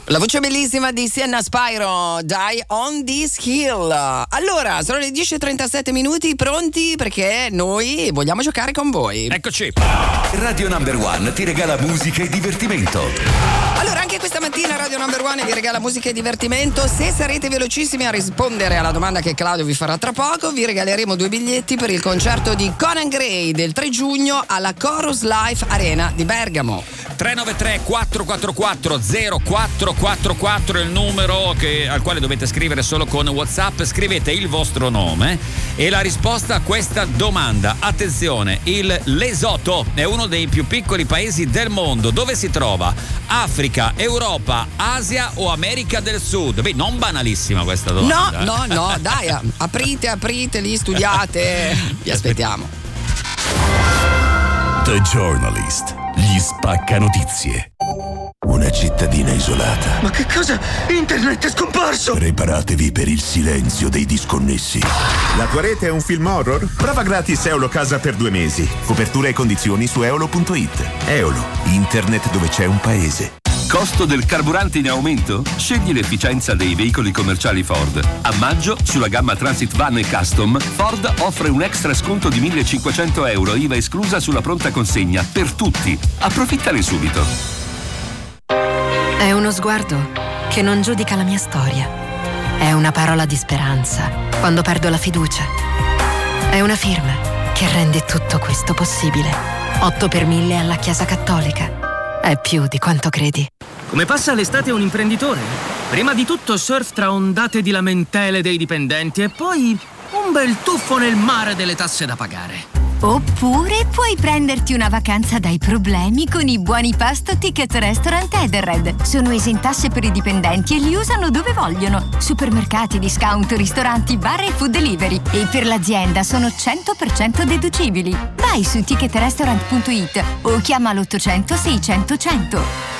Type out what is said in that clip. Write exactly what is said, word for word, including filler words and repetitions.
La voce bellissima di Sienna Spyro, Die on This Hill. Allora, sono le dieci e trentasette minuti, pronti perché noi vogliamo giocare con voi. Eccoci. Radio Number One ti regala musica e divertimento. Allora, anche questa mattina Radio Number One vi regala musica e divertimento. Se sarete velocissimi a rispondere alla domanda che Claudio vi farà tra poco, vi regaleremo due biglietti per il concerto di Conan Gray del tre giugno alla Chorus Life Arena di Bergamo. tre nove tre quattro quattro quattro zero quattro quattro quattro è il numero che, al quale dovete scrivere solo con WhatsApp. Scrivete il vostro nome e la risposta a questa domanda. Attenzione, il Lesotho è uno dei più piccoli paesi del mondo. Dove si trova? Africa, Europa, Asia o America del Sud? Beh, non banalissima questa domanda. No, no, no, dai, aprite, aprite lì, studiate. Vi aspettiamo. The Journalist, gli spacca notizie. Una cittadina isolata. Ma che cosa? Internet è scomparso! Preparatevi per il silenzio dei disconnessi. La tua rete è un film horror? Prova gratis Eolo Casa per due mesi. Copertura e condizioni su eolo punto it. Eolo, internet dove c'è un paese. Costo del carburante in aumento? Scegli l'efficienza dei veicoli commerciali Ford. A maggio, sulla gamma Transit Van e Custom, Ford offre un extra sconto di millecinquecento euro, I V A esclusa sulla pronta consegna, per tutti. Approfittane subito. È uno sguardo che non giudica la mia storia. È una parola di speranza quando perdo la fiducia. È una firma che rende tutto questo possibile. otto per mille alla Chiesa Cattolica. È più di quanto credi. Come passa l'estate un imprenditore? Prima di tutto surf tra ondate di lamentele dei dipendenti e poi un bel tuffo nel mare delle tasse da pagare. Oppure puoi prenderti una vacanza dai problemi con i buoni pasto Ticket Restaurant Edenred. Sono esentasse per i dipendenti e li usano dove vogliono. Supermercati, discount, ristoranti, bar e food delivery. E per l'azienda sono cento per cento deducibili. Vai su ticket restaurant punto it o chiama l'ottocento seicento cento.